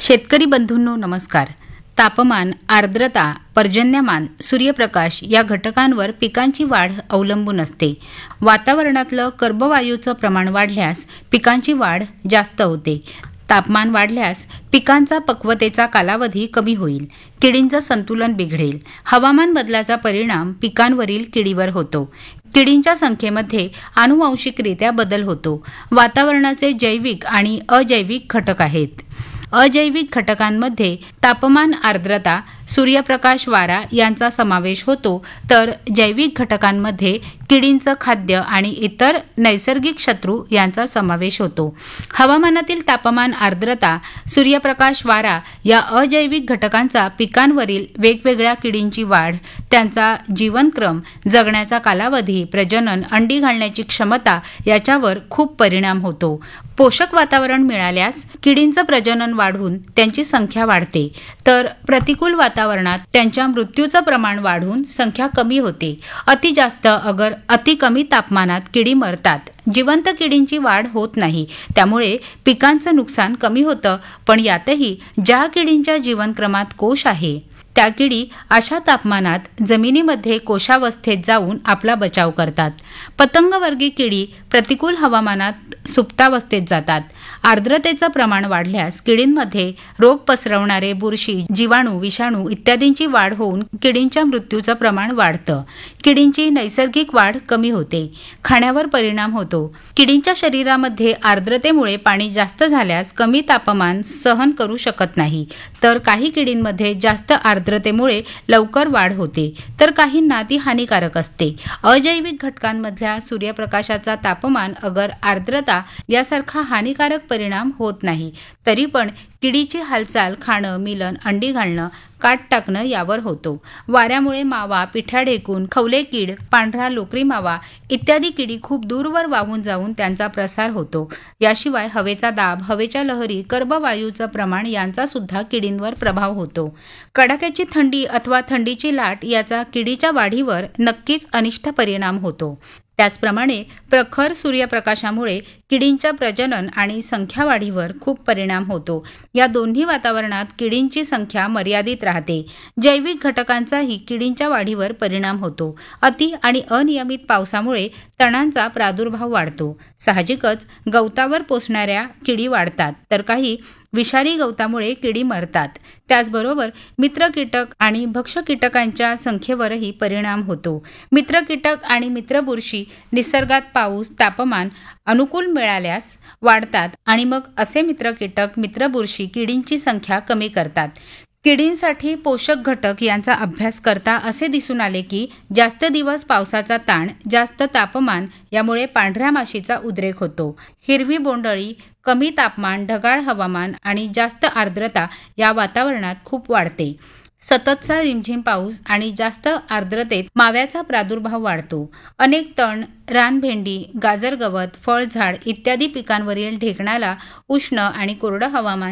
शेतकरी बंधूंनो नमस्कार. तापमान, आर्द्रता, पर्जन्यमान, सूर्यप्रकाश या घटकांवर पिकांची वाढ अवलंबून असते. वातावरणातलं कर्बवायूचं प्रमाण वाढल्यास पिकांची वाढ जास्त होते. तापमान वाढल्यास पिकांचा पक्वतेचा कालावधी कमी होईल. किडींचं संतुलन बिघडेल. हवामान बदलाचा परिणाम पिकांवरील किडीवर होतो. किडींच्या संख्येमध्ये आनुवंशिकरित्या बदल होतो. वातावरणाचे जैविक आणि अजैविक घटक आहेत. अजैविक घटकांमध्ये तापमान, आर्द्रता, सूर्यप्रकाश, वारा यांचा समावेश होतो, तर जैविक घटकांमध्ये किडींचं खाद्य आणि इतर नैसर्गिक शत्रू यांचा समावेश होतो. हवामानातील तापमान, आर्द्रता, सूर्यप्रकाश, वारा या अजैविक घटकांचा पिकांवरील वेगवेगळ्या किडींची वाढ, त्यांचा जीवनक्रम, जगण्याचा कालावधी, प्रजनन, अंडी घालण्याची क्षमता याच्यावर खूप परिणाम होतो. पोषक वातावरण मिळाल्यास किडींचं प्रजनन वाढून त्यांची संख्या वाढते, तर प्रतिकूल वातावरणात त्यांच्या मृत्यूचं प्रमाण वाढून संख्या कमी होते. अति जास्त अति कमी तापमानात किडी मरतात. जिवंत किडींची वाढ होत नाही, त्यामुळे पिकांचं नुकसान कमी होतं. पण यातही ज्या किडींच्या जीवनक्रमात कोश आहे त्या किडी अशा तापमानात जमिनीमध्ये कोशावस्थेत जाऊन आपला बचाव करतात. पतंगवर्गी किडी प्रतिकूल हवामानात सुप्तावस्थेत जातात. आर्द्रतेचं प्रमाण वाढल्यास किडींमध्ये रोग पसरवणारे बुरशी, जीवाणू, विषाणू इत्यादींची वाढ होऊन किडींच्या मृत्यूचं प्रमाण वाढतं. किडींची नैसर्गिक वाढ कमी होते. खाण्यावर परिणाम होतो. किडींच्या शरीरामध्ये आर्द्रतेमुळे पाणी जास्त झाल्यास कमी तापमान सहन करू शकत नाही, तर काही किडींमध्ये जास्त आर्द्रतेमुळे लवकर वाढ होते, तर काहींना ती हानिकारक असते. अजैविक घटकांमधल्या सूर्यप्रकाशाचा तापमान, आर्द्रता यासारखा हानिकारक परिणाम होत नाही, तरी पण किडीची हालचाल, खाणं, मिलन, अंडी घालणं, काट टाकणं यावर होतो. वाऱ्यामुळे मावा, पिठ्या ढेकून, खवले कीड, पांढरा लोकरी मावा इत्यादी किडी खूप दूरवर वाहून जाऊन त्यांचा प्रसार होतो. याशिवाय हवेचा दाब, हवेच्या लहरी, कर्बवायूचं प्रमाण यांचा सुद्धा किडींवर प्रभाव होतो. कडाक्याची थंडी अथवा थंडीची लाट याचा किडीच्या वाढीवर नक्कीच अनिष्ट परिणाम होतो. त्याचप्रमाणे प्रखर सूर्यप्रकाशामुळे किडींच्या प्रजनन आणि संख्या वाढीवर खूप परिणाम होतो. या दोन्ही वातावरणात किडींची संख्या मर्यादित राहते. जैविक घटकांचाही किडींच्या वाढीवर परिणाम होतो. अति आणि अनियमित पावसामुळे तणांचा प्रादुर्भाव वाढतो. साहजिकच गवतावर पोसणाऱ्या किडी वाढतात, तर काही विषारी गवतामुळे किडी मरतात. त्याचबरोबर मित्र कीटक आणि भक्ष्य कीटकांच्या संख्येवरही परिणाम होतो. मित्र कीटक आणि मित्र बुरशी निसर्गात पाऊस, तापमान अनुकूल मिळाल्यास वाढतात आणि मग असे मित्र कीटक, मित्र बुरशी किडींची संख्या कमी करतात. किडींसाठी पोषक घटक यांचा अभ्यास करता असे दिसून आले की जास्त दिवस पावसाचा ताण, जास्त तापमान यामुळे पांढऱ्या माशीचा उद्रेक होतो. हिरवी बोंडअळी कमी तापमान, ढगाळ हवामान आणि जास्त आर्द्रता या वातावरणात खूप वाढते. सततचा रिमझिम पाऊस आणि जास्त आर्द्रतेत माव्याचा प्रादुर्भाव वाढतो. अनेक तण, रानभेंडी, गाजर गवत, फळझाड इत्यादी पिकांवरील ढेकणाला उष्ण आणि कोरडं हवामान